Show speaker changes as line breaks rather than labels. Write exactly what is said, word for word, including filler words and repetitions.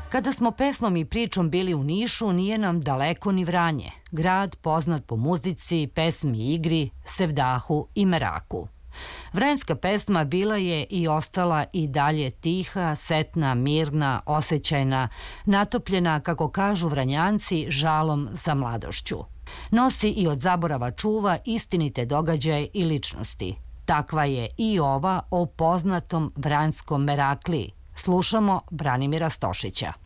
Kada smo pesmom i pričom bili u Nišu, nije nam daleko ni Vranje, grad poznat po muzici, pesmi i igri, sevdahu i meraku. Vranjska pesma bila je i ostala i dalje tiha, setna, mirna, osjećajna, natopljena, kako kažu Vranjanci, žalom za mladošću. Nosi i od zaborava čuva istinite događaje i ličnosti. Takva je i ova o poznatom vranjskom merakliji. Slušamo Branimira Stošića.